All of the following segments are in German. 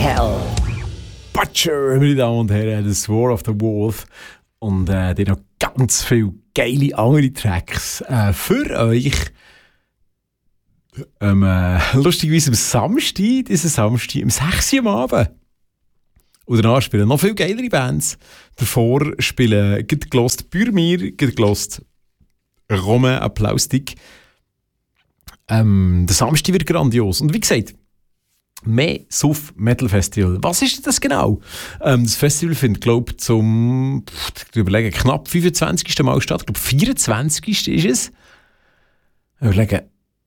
Hell Butcher, meine Damen und Herren, The Sword of the Wolf. Und die noch ganz viele geile andere Tracks für euch. Lustigerweise am Samstag, diesen Samstag, um 6 Uhr am Abend. Und danach spielen noch viel geilere Bands. Davor spielen gelost Bürmir, gelost Romain Applaustik. Der Samstag wird grandios. Und wie gesagt, Mesuf Metal Festival. Was ist das genau? Das Festival findet, glaube ich, zum knapp 25. Mal statt. Ich glaube, 24. ist es. Überlegen.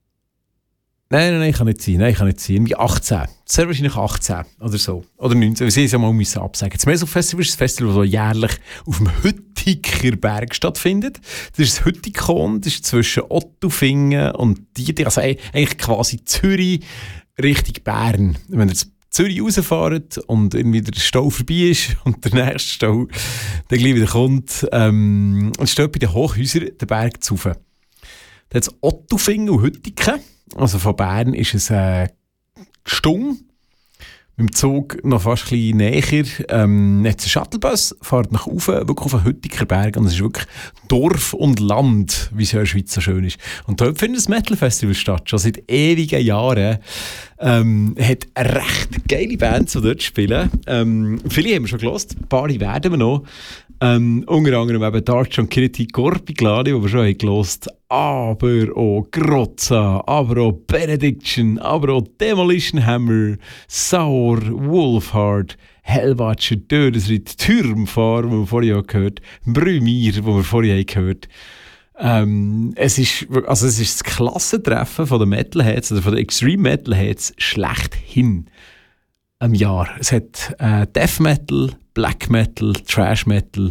Nein, kann nicht sein. Irgendwie 18. Sehr wahrscheinlich 18 oder so. Oder 19. Sie müssen ja mal absagen. Das Mesuf Festival ist ein Festival, das jährlich auf dem Hüttiker Berg stattfindet. Das ist das Hüttikon. Das ist zwischen Ottofingen und Dietingen. Also eigentlich quasi Zürich Richtung Bern. Wenn ihr zu Zürich rausfahrt und irgendwie der Stau vorbei ist und der nächste Stau dann gleich wieder kommt, und steht bei den Hochhäusern den Berg zu rauf. Da hat es Ottofingen und Hüttiken. Also von Bern ist es Stung. Mit dem Zug noch fast ein bisschen näher. Jetzt ein Shuttlebus fährt nach oben, wirklich auf den Hüttiker Berg. Und es ist wirklich Dorf und Land, wie es ja in der Schweiz so schön ist. Und dort findet das Metal Festival statt, schon seit ewigen Jahren. Hat recht geile Bands, die dort spielen. Viele haben wir schon gehört, ein paar werden wir noch. Unter anderem eben Dark Tranquility, Corpiclani, die wir schon gehört haben, aber auch Grozza, aber auch Benediction, aber auch Demolition Hammer, Sour, Wolfhard, Hellbutcher, Dödesritt, Türmfahr, die wir vorhin auch gehört haben, Brümir, die wir vorhin gehört haben. Es ist das Klassentreffen von den Metalheads oder von den Extreme Metalheads schlechthin im Jahr. Es hat Death Metal, Black Metal, Trash Metal.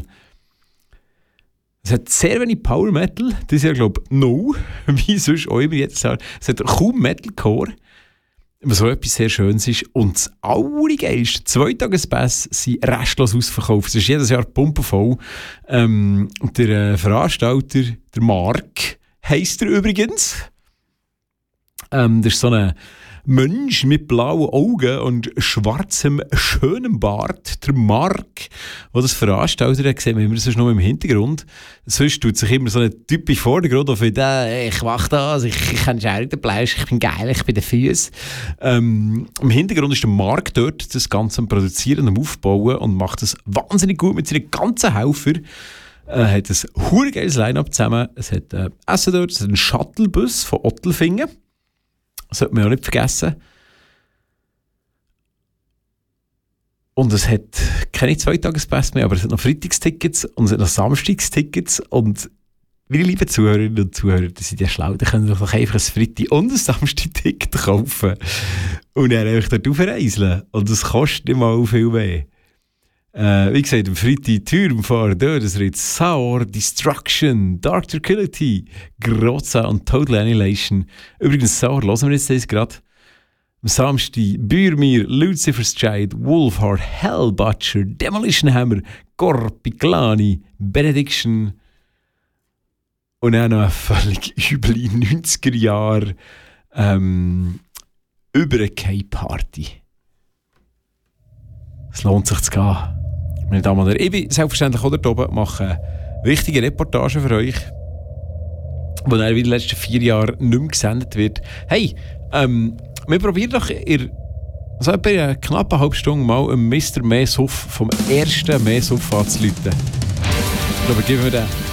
Es hat sehr wenig Power Metal. Das ist ja, glaube ich, no. Wie sonst auch immer jedes Jahr. Es hat kaum Metalcore, was so etwas sehr Schönes ist. Und das Allergeilste, 2 Tagespässe sind restlos ausverkauft. Es ist jedes Jahr pumpenvoll. Der Veranstalter, der Mark, heisst er übrigens. Das ist so ein Mensch mit blauen Augen und schwarzem, schönem Bart, der Mark, der das veranstaltet hat, sehen wir immer sonst nur im Hintergrund. Sonst tut sich immer so ein Typ im Vordergrund auf ich mach das, ich kann Jerry den Fleisch, ich bin geil, ich bin der Füße. Im Hintergrund ist der Mark dort, das Ganze am Produzieren, am Aufbauen und macht das wahnsinnig gut mit seinen ganzen Helfern. Hat ein hure-geiles Line-Up zusammen. Es hat Essen dort, es hat einen Shuttlebus von Ottelfingen. Das sollte man auch nicht vergessen. Und es hat keine 2 Tagespässe mehr, aber es hat noch Freitagstickets und es hat noch Samstagstickets. Und meine lieben Zuhörerinnen und Zuhörer, die sind ja schlau, die können doch einfach ein Freitag- und ein Samstag-Ticket kaufen und dann einfach dort aufreiseln. Und das kostet nicht mal viel mehr. Wie gesagt, am Freitag Türmfahr, Dödesritt, Sour, Destruction, Dark Tranquility, Grozza und Total Annihilation. Übrigens, Sour hören wir jetzt das gerade. Am Samstag Bürmir, Lucifer's Child, Wolfhard, Hellbutcher, Demolition Hammer, Corpiclani, Benediction und dann noch eine völlig üble 90er-Jahre Überkei-Party. Es lohnt sich zu gehen. Meine Damen und Herren, ich bin selbstverständlich auch dort oben, mache eine wichtige Reportage für euch, die dann in den letzten 4 Jahren nicht mehr gesendet wird. Hey, wir probieren doch in etwa einer knappen halben Stunde mal einen Mr. Mesuf vom ersten Mesuf anzurufen. Ich glaube, geben wir den.